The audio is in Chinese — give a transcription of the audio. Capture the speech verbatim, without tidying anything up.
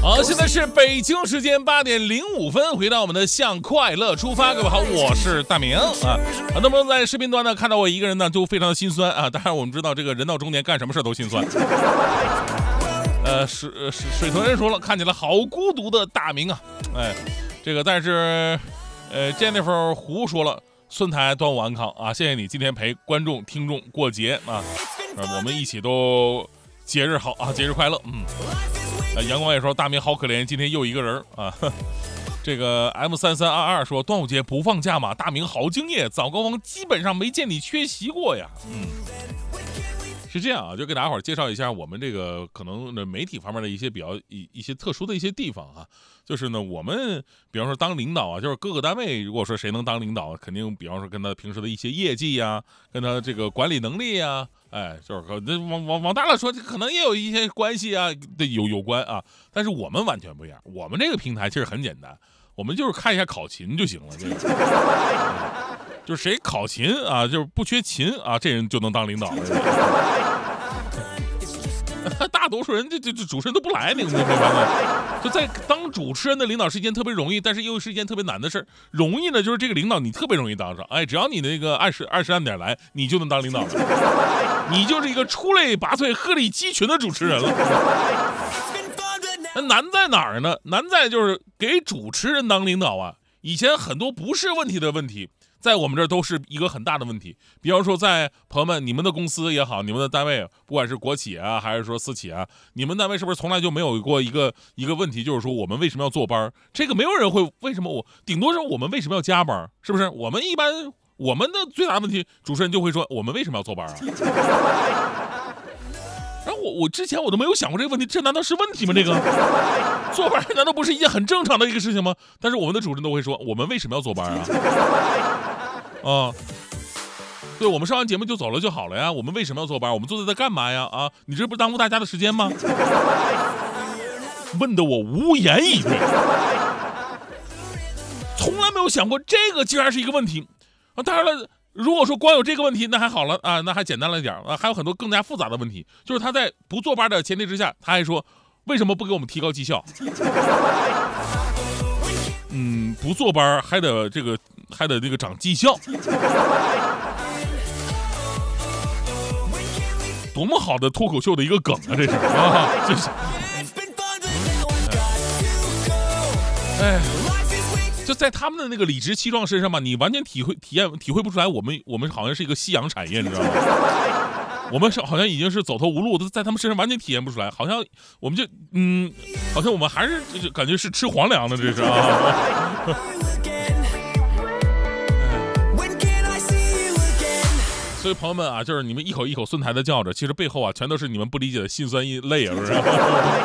好，现在是北京时间八点零五分，回到我们的向快乐出发。各位好，我是大明啊。很多朋友在视频端呢看到我一个人呢，就非常的心酸啊。当然我们知道这个人到中年干什么事都心酸。呃，水水豚人说了，看起来好孤独的大明啊。哎，这个但是呃 Jennifer 胡说了，孙台端午安康啊，谢谢你今天陪观众听众过节啊，呃、我们一起都节日好啊，节日快乐。嗯。呃，阳光也说大明好可怜，今天又一个人啊。这个 M 三三二二说端午节不放假嘛，大明好敬业，早高峰基本上没见你缺席过呀。嗯，是这样啊，就给大家伙介绍一下我们这个可能媒体方面的一些比较一一些特殊的一些地方啊。就是呢，我们比方说当领导啊，就是各个单位如果说谁能当领导，肯定比方说跟他平时的一些业绩呀、啊，跟他这个管理能力呀、啊。哎，就是往往往大了说，可能也有一些关系啊，有有关啊。但是我们完全不一样，我们这个平台其实很简单，我们就是看一下考勤就行了。这个、就是谁考勤啊，就是不缺勤啊，这人就能当领导了。大多数人这这这主持人都不来，你没发现？就在当主持人的领导是一件特别容易，但是又是一件特别难的事儿。容易呢，就是这个领导你特别容易当上，哎，只要你那个按时按时按点来，你就能当领导了，你就是一个出类拔萃、鹤立鸡群的主持人了。那难在哪儿呢？难在就是给主持人当领导啊，以前很多不是问题的问题。在我们这儿都是一个很大的问题，比方说在朋友们，你们的公司也好，你们的单位，不管是国企啊，还是说私企啊，你们单位是不是从来就没有过一个一个问题，就是说我们为什么要坐班？这个没有人会，为什么我顶多是我们为什么要加班？是不是？我们一般我们的最大的问题，主持人就会说我们为什么要坐班啊？然后我我之前我都没有想过这个问题，这难道是问题吗？这个坐班难道不是一件很正常的一个事情吗？但是我们的主持人都会说，我们为什么要坐班啊？啊，对，我们上完节目就走了就好了呀。我们为什么要坐班？我们坐在这干嘛呀？啊，你这不是耽误大家的时间吗？问得我无言以对，从来没有想过这个竟然是一个问题啊！当然了。如果说光有这个问题，那还好了啊，那还简单了一点啊。还有很多更加复杂的问题，就是他在不坐班的前提之下，他还说为什么不给我们提高绩效？嗯，不坐班还得这个还得这个涨绩效，多么好的脱口秀的一个梗啊！这是啊，这是，哎。就在他们的那个理直气壮身上嘛，你完全体会体验体会不出来，我们我们好像是一个夕阳产业，你知道吗？我们是好像已经是走投无路，在他们身上完全体验不出来，好像我们就嗯，好像我们还是就感觉是吃皇粮的，这是啊。所以朋友们啊，就是你们一口一口孙台的叫着，其实背后啊，全都是你们不理解的辛酸泪啊，是不是？